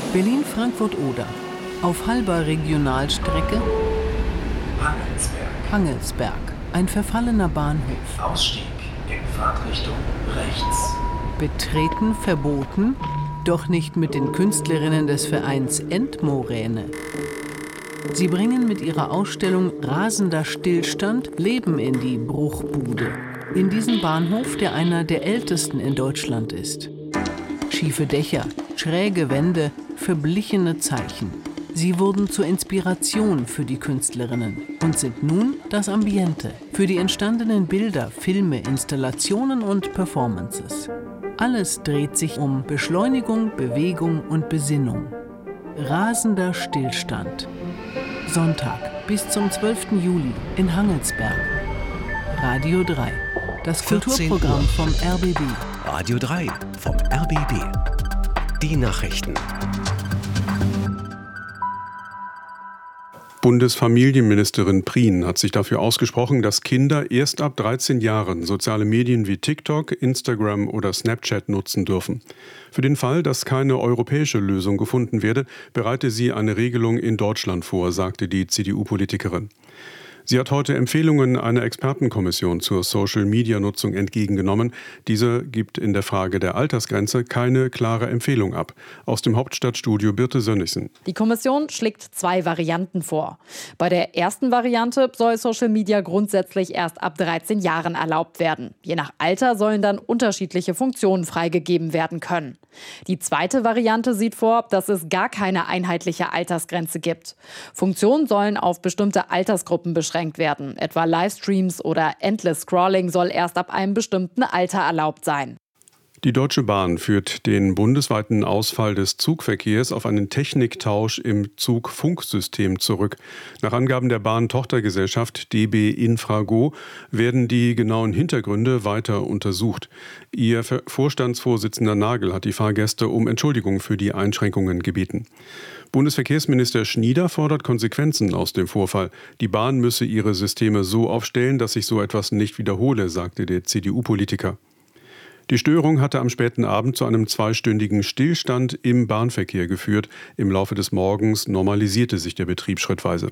Berlin-Frankfurt-Oder. Auf halber Regionalstrecke Hangelsberg, ein verfallener Bahnhof. Ausstieg in Fahrtrichtung rechts. Betreten verboten, doch nicht mit den Künstlerinnen des Vereins Endmoräne. Sie bringen mit ihrer Ausstellung Rasender Stillstand Leben in die Bruchbude. In diesen Bahnhof, der einer der ältesten in Deutschland ist. Schiefe Dächer, schräge Wände, verblichene Zeichen. Sie wurden zur Inspiration für die Künstlerinnen und sind nun das Ambiente für die entstandenen Bilder, Filme, Installationen und Performances. Alles dreht sich um Beschleunigung, Bewegung und Besinnung. Rasender Stillstand. Sonntag bis zum 12. Juli in Hangelsberg. Radio 3. Das Kulturprogramm vom RBB. Radio 3 vom RBB. Die Nachrichten. Bundesfamilienministerin Prien hat sich dafür ausgesprochen, dass Kinder erst ab 13 Jahren soziale Medien wie TikTok, Instagram oder Snapchat nutzen dürfen. Für den Fall, dass keine europäische Lösung gefunden werde, bereite sie eine Regelung in Deutschland vor, sagte die CDU-Politikerin. Sie hat heute Empfehlungen einer Expertenkommission zur Social-Media-Nutzung entgegengenommen. Diese gibt in der Frage der Altersgrenze keine klare Empfehlung ab. Aus dem Hauptstadtstudio Birte Sönnigsen. Die Kommission schlägt 2 Varianten vor. Bei der ersten Variante soll Social Media grundsätzlich erst ab 13 Jahren erlaubt werden. Je nach Alter sollen dann unterschiedliche Funktionen freigegeben werden können. Die zweite Variante sieht vor, dass es gar keine einheitliche Altersgrenze gibt. Funktionen sollen auf bestimmte Altersgruppen beschränkt werden. Etwa Livestreams oder Endless Scrolling soll erst ab einem bestimmten Alter erlaubt sein. Die Deutsche Bahn führt den bundesweiten Ausfall des Zugverkehrs auf einen Techniktausch im Zugfunksystem zurück. Nach Angaben der Bahn-Tochtergesellschaft DB Infrago werden die genauen Hintergründe weiter untersucht. Ihr Vorstandsvorsitzender Nagel hat die Fahrgäste um Entschuldigung für die Einschränkungen gebeten. Bundesverkehrsminister Schnieder fordert Konsequenzen aus dem Vorfall. Die Bahn müsse ihre Systeme so aufstellen, dass sich so etwas nicht wiederhole, sagte der CDU-Politiker. Die Störung hatte am späten Abend zu einem 2-stündigen Stillstand im Bahnverkehr geführt. Im Laufe des Morgens normalisierte sich der Betrieb schrittweise.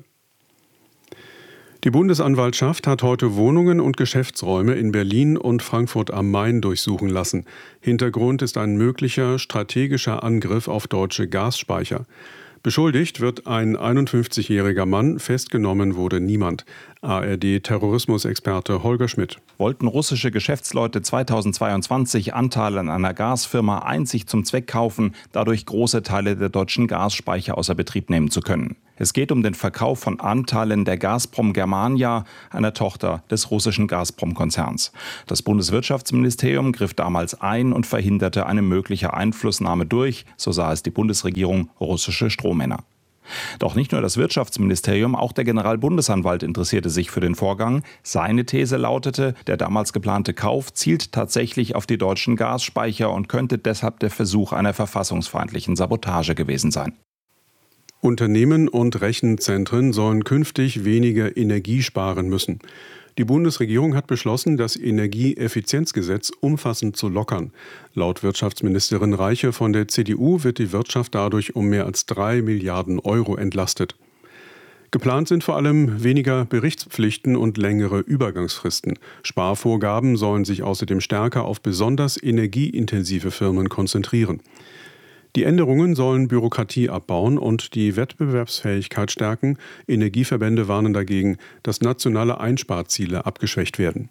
Die Bundesanwaltschaft hat heute Wohnungen und Geschäftsräume in Berlin und Frankfurt am Main durchsuchen lassen. Hintergrund ist ein möglicher strategischer Angriff auf deutsche Gasspeicher. Beschuldigt wird ein 51-jähriger Mann, festgenommen wurde niemand. ARD-Terrorismusexperte Holger Schmidt. Wollten russische Geschäftsleute 2022 Anteile an einer Gasfirma einzig zum Zweck kaufen, dadurch große Teile der deutschen Gasspeicher außer Betrieb nehmen zu können. Es geht um den Verkauf von Anteilen der Gazprom Germania, einer Tochter des russischen Gazprom-Konzerns. Das Bundeswirtschaftsministerium griff damals ein und verhinderte eine mögliche Einflussnahme durch, so sah es die Bundesregierung, russische Strohmänner. Doch nicht nur das Wirtschaftsministerium, auch der Generalbundesanwalt interessierte sich für den Vorgang. Seine These lautete, der damals geplante Kauf zielt tatsächlich auf die deutschen Gasspeicher und könnte deshalb der Versuch einer verfassungsfeindlichen Sabotage gewesen sein. Unternehmen und Rechenzentren sollen künftig weniger Energie sparen müssen. Die Bundesregierung hat beschlossen, das Energieeffizienzgesetz umfassend zu lockern. Laut Wirtschaftsministerin Reiche von der CDU wird die Wirtschaft dadurch um mehr als 3 Milliarden Euro entlastet. Geplant sind vor allem weniger Berichtspflichten und längere Übergangsfristen. Sparvorgaben sollen sich außerdem stärker auf besonders energieintensive Firmen konzentrieren. Die Änderungen sollen Bürokratie abbauen und die Wettbewerbsfähigkeit stärken. Energieverbände warnen dagegen, dass nationale Einsparziele abgeschwächt werden.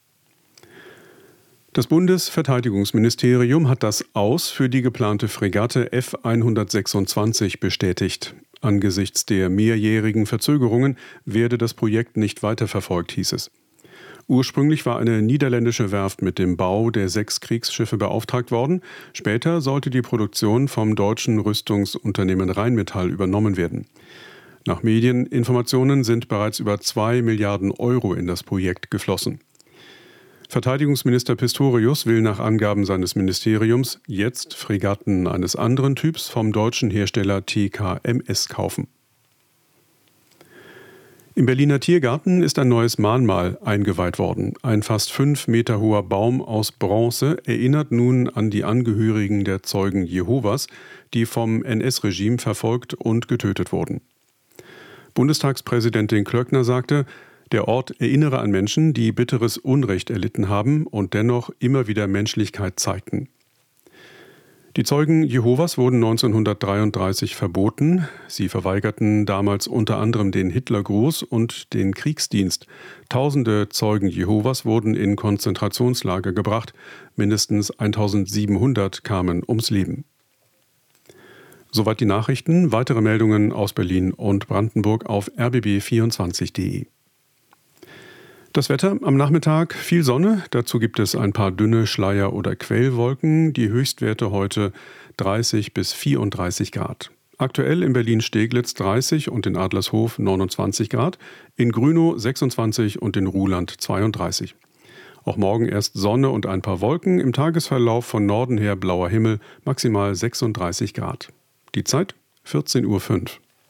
Das Bundesverteidigungsministerium hat das Aus für die geplante Fregatte F-126 bestätigt. Angesichts der mehrjährigen Verzögerungen werde das Projekt nicht weiterverfolgt, hieß es. Ursprünglich war eine niederländische Werft mit dem Bau der 6 Kriegsschiffe beauftragt worden. Später sollte die Produktion vom deutschen Rüstungsunternehmen Rheinmetall übernommen werden. Nach Medieninformationen sind bereits über 2 Milliarden Euro in das Projekt geflossen. Verteidigungsminister Pistorius will nach Angaben seines Ministeriums jetzt Fregatten eines anderen Typs vom deutschen Hersteller TKMS kaufen. Im Berliner Tiergarten ist ein neues Mahnmal eingeweiht worden. Ein fast 5 Meter hoher Baum aus Bronze erinnert nun an die Angehörigen der Zeugen Jehovas, die vom NS-Regime verfolgt und getötet wurden. Bundestagspräsidentin Klöckner sagte, der Ort erinnere an Menschen, die bitteres Unrecht erlitten haben und dennoch immer wieder Menschlichkeit zeigten. Die Zeugen Jehovas wurden 1933 verboten. Sie verweigerten damals unter anderem den Hitlergruß und den Kriegsdienst. Tausende Zeugen Jehovas wurden in Konzentrationslager gebracht. Mindestens 1700 kamen ums Leben. Soweit die Nachrichten. Weitere Meldungen aus Berlin und Brandenburg auf rbb24.de. Das Wetter am Nachmittag, viel Sonne, dazu gibt es ein paar dünne Schleier- oder Quellwolken, die Höchstwerte heute 30 bis 34 Grad. Aktuell in Berlin-Steglitz 30 und in Adlershof 29 Grad, in Grünow 26 und in Ruhland 32. Auch morgen erst Sonne und ein paar Wolken, im Tagesverlauf von Norden her blauer Himmel, maximal 36 Grad. Die Zeit 14:05 Uhr.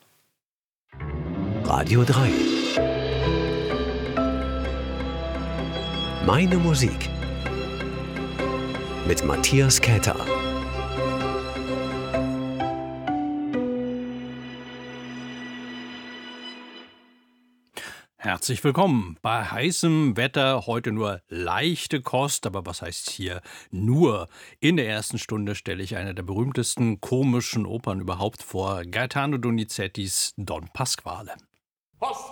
Radio 3. Meine Musik mit Matthias Käther. Herzlich willkommen. Bei heißem Wetter heute nur leichte Kost, aber was heißt hier nur? In der ersten Stunde stelle ich eine der berühmtesten komischen Opern überhaupt vor, Gaetano Donizettis Don Pasquale.